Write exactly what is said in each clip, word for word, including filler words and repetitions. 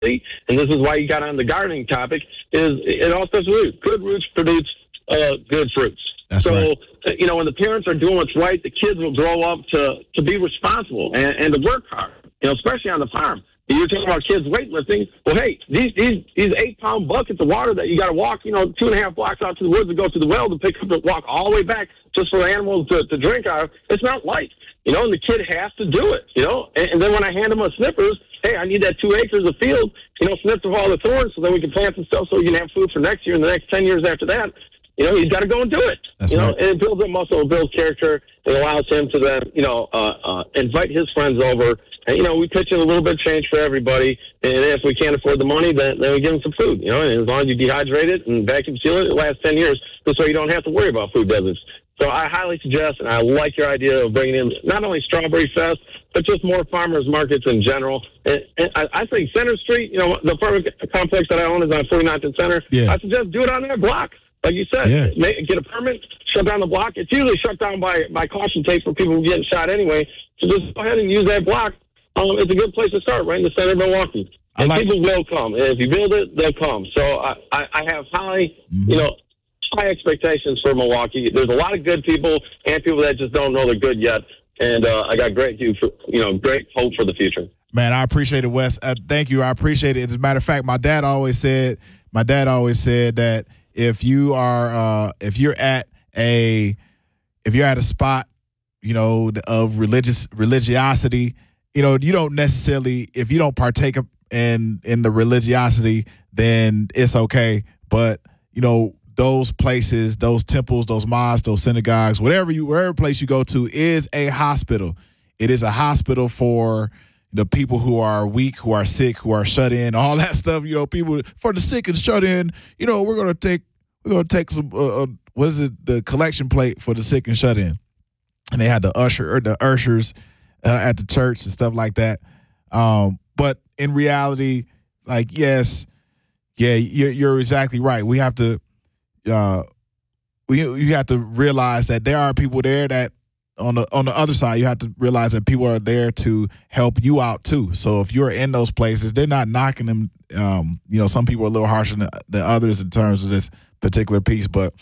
and this is why you got on the gardening topic, is it all starts with roots. Good roots produce uh, good fruits. That's so, right. uh, you know, when the parents are doing what's right, the kids will grow up to, to be responsible and, and to work hard, you know, especially on the farm. You're talking about kids weightlifting. Well, hey, these these these eight-pound buckets of water that you got to walk, you know, two and a half blocks out to the woods and go to the well to pick up and walk all the way back just for animals to, to drink out of, it's not light, you know, and the kid has to do it, you know. And, and then when I hand them a snippers, hey, I need that two acres of field, you know, snip through all the thorns so then we can plant some stuff so we can have food for next year and the next ten years after that. You know, he's got to go and do it. That's you know, right. and it builds up muscle, it builds character. It allows him to then, you know, uh, uh, invite his friends over. And, you know, we pitch in a little bit of change for everybody. And if we can't afford the money, then, then we give them some food. You know, and as long as you dehydrate it and vacuum seal it, it lasts ten years. This way you don't have to worry about food deserts. So I highly suggest, and I like your idea of bringing in not only Strawberry Fest, but just more farmers markets in general. And, and I, I think Center Street, you know, the apartment complex that I own is on forty-ninth and Center. Yeah. I suggest do it on that block. Like you said, Yeah. make, get a permit, shut down the block. It's usually shut down by, by caution tape for people getting shot anyway. So just go ahead and use that block. Um, it's a good place to start, right in the center of Milwaukee. I And like- people will come. And if you build it, they'll come. So I, I, I have high, Mm-hmm. you know, high expectations for Milwaukee. There's a lot of good people and people that just don't know they're good yet. And uh, I got great, you know, great hope for the future. Man, I appreciate it, Wes. Uh, thank you. I appreciate it. As a matter of fact, my dad always said, my dad always said that if you are, uh, if you're at a, if you're at a spot, you know, of religious religiosity, you know, you don't necessarily, if you don't partake in in the religiosity, then it's okay. But you know, those places, those temples, those mosques, those synagogues, whatever you, wherever place you go to, is a hospital. It is a hospital for the people who are weak, who are sick, who are shut in, all that stuff. You know, people for the sick and shut in. You know, we're gonna take we're gonna take some uh, uh, what is it? The collection plate for the sick and shut in, and they had the usher or the ushers uh, at the church and stuff like that. Um, but in reality, like yes, yeah, you're, you're exactly right. We have to, uh, we you have to realize that there are people there that. On the on the other side, you have to realize that people are there to help you out too. So if you're in those places, they're not knocking them. Um, you know, some people are a little harsher than, than others in terms of this particular piece, but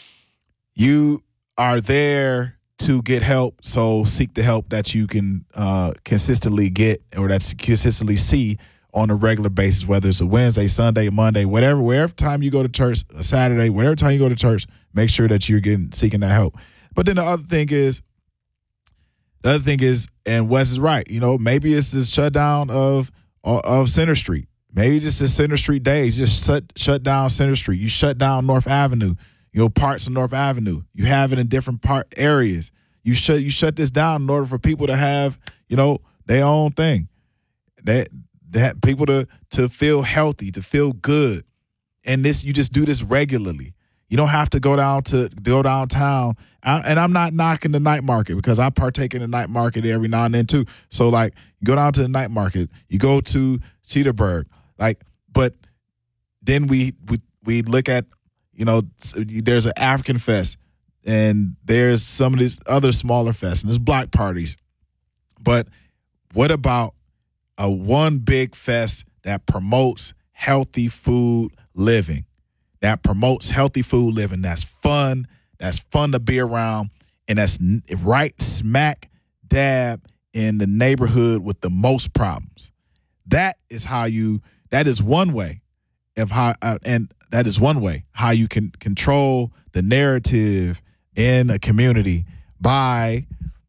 you are there to get help. So seek the help that you can uh, consistently get or that you consistently see on a regular basis, whether it's a Wednesday, Sunday, Monday, whatever, wherever time you go to church, a Saturday, whatever time you go to church, make sure that you're getting seeking that help. But then the other thing is. The other thing is, and Wes is right, you know, maybe it's this shutdown of of Center Street. Maybe just the Center Street days, just shut shut down Center Street. You shut down North Avenue, you know, parts of North Avenue. You have it in different part areas. You shut you shut this down in order for people to have, you know, their own thing. That that people to to feel healthy, to feel good. And this you just do this regularly. You don't have to go down to go downtown. I, and I'm not knocking the night market because I partake in the night market every now and then too. So like you go down to the night market, you go to Cedarburg, like, but then we we we look at, you know, there's an African Fest and there's some of these other smaller fests and there's block parties. But what about a one big fest that promotes healthy food living? That promotes healthy food living. That's fun. That's fun to be around. And that's right smack dab in the neighborhood with the most problems. That is how you, that is one way of how, uh, and that is one way how you can control the narrative in a community by,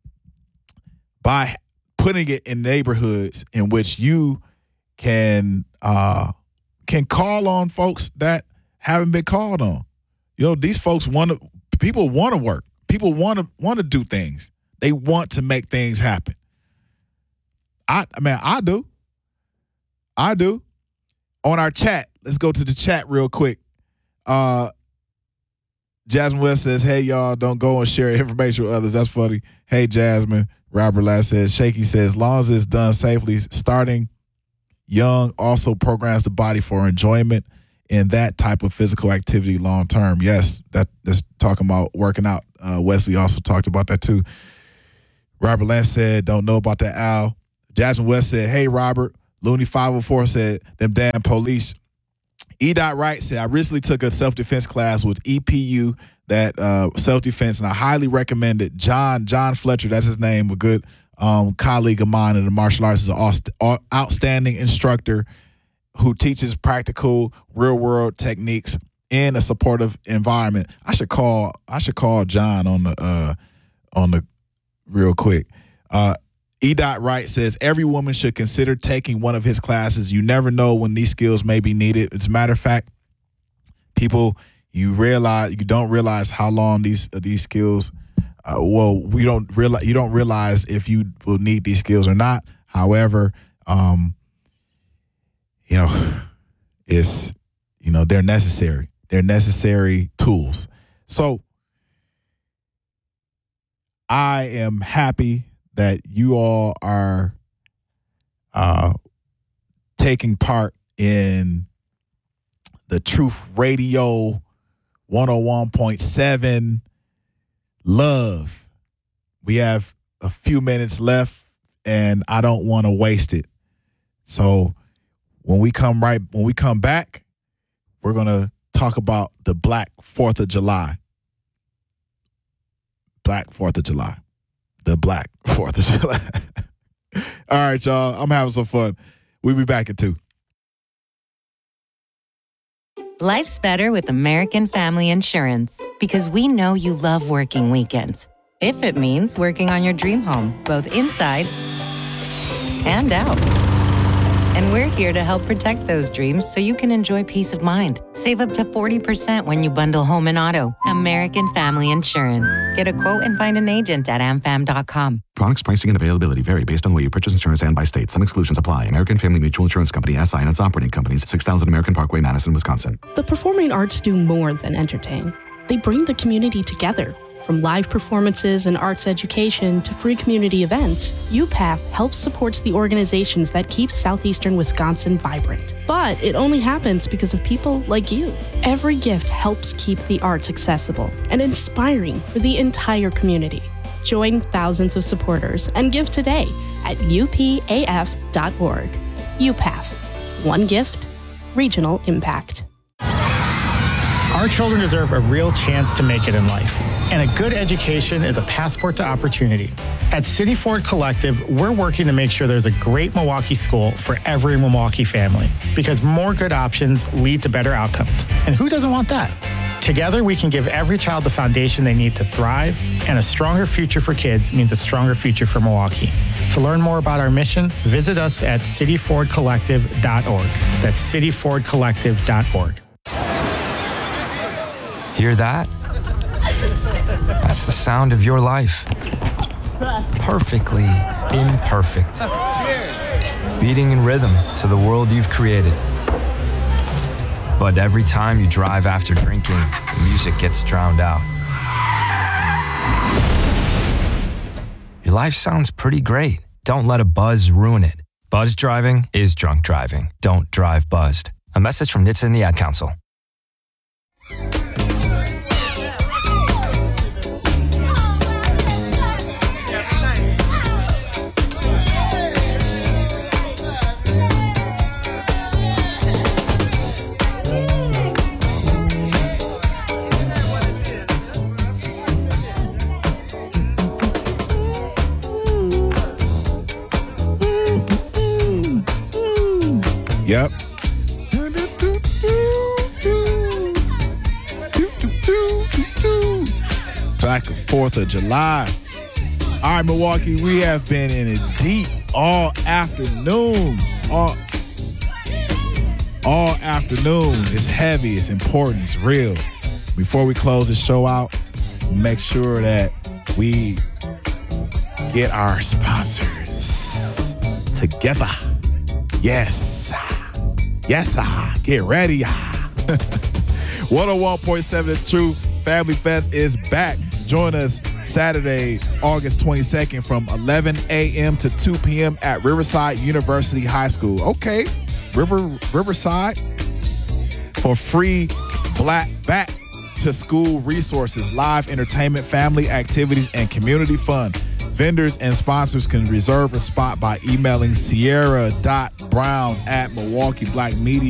by putting it in neighborhoods in which you can, uh, can call on folks that haven't been called on. You know, these folks want to, people want to work. People want to want to do things. They want to make things happen. I, I mean, I do. I do. On our chat, let's go to the chat real quick. Uh, Jasmine West says, hey, y'all, don't go and share information with others. That's funny. Hey, Jasmine. Robert Lass says, Shaky says, as long as it's done safely, starting young also programs the body for enjoyment in that type of physical activity long term. Yes, that, that's talking about working out. Uh, Wesley also talked about that too. Robert Lance said, don't know about that, Al. Jasmine West said, hey, Robert, Looney five oh four said, them damn police. E. Wright said, I recently took a self-defense class with E P U, that uh, self-defense, and I highly recommend it. John, John Fletcher, that's his name, a good um, colleague of mine in the martial arts, is an outstanding instructor who teaches practical, real-world techniques in a supportive environment. I should call I should call John on the uh, on the real quick. Uh, E. Wright says, every woman should consider taking one of his classes. You never know when these skills may be needed. As a matter of fact, people, you realize you don't realize how long these uh, these skills. Uh, well, we don't realize you don't realize if you will need these skills or not. However, um, you know, it's you know they're necessary. They're necessary tools. So I am happy that you all are uh, taking part in the Truth Radio one oh one point seven Love. We have a few minutes left, and I don't want to waste it. So when we come right, when we come back, we're gonna talk about the Black Fourth of July. Black Fourth of July. The Black Fourth of July. All right, y'all. I'm having some fun. We'll be back in two. Life's better with American Family Insurance because we know you love working weekends. If it means working on your dream home, both inside and out. And we're here to help protect those dreams so you can enjoy peace of mind. Save up to forty percent when you bundle home and auto. American Family Insurance. Get a quote and find an agent at a m fam dot com. Products, pricing, and availability vary based on the way you purchase insurance and by state. Some exclusions apply. American Family Mutual Insurance Company, S I and its operating companies, six thousand American Parkway, Madison, Wisconsin. The performing arts do more than entertain. They bring the community together. From live performances and arts education to free community events, U P A T helps supports the organizations that keep southeastern Wisconsin vibrant. But it only happens because of people like you. Every gift helps keep the arts accessible and inspiring for the entire community. Join thousands of supporters and give today at u p a f dot org. U P A T. One gift, regional impact. Our children deserve a real chance to make it in life, and a good education is a passport to opportunity. At City Ford Collective, we're working to make sure there's a great Milwaukee school for every Milwaukee family, because more good options lead to better outcomes. And who doesn't want that? Together, we can give every child the foundation they need to thrive, and a stronger future for kids means a stronger future for Milwaukee. To learn more about our mission, visit us at city ford collective dot org. That's city ford collective dot org. Hear that? That's the sound of your life. Perfectly imperfect. Beating in rhythm to the world you've created. But every time you drive after drinking, the music gets drowned out. Your life sounds pretty great. Don't let a buzz ruin it. Buzz driving is drunk driving. Don't drive buzzed. A message from N H T S A and the Ad Council. Yep. Black Fourth of July. All right, Milwaukee, we have been in it deep all afternoon. All, all afternoon. It's heavy, it's important, it's real. Before we close the show out, make sure that we get our sponsors together. Yes. Yes, ah. Get ready. Ah. one oh one point seven The Truth Family Fest is back. Join us Saturday, August twenty-second from eleven a.m. to two p.m. at Riverside University High School. Okay, River Riverside for free black back to school resources, live entertainment, family activities, and community fun. Vendors and sponsors can reserve a spot by emailing sierra dot brown at milwaukee black media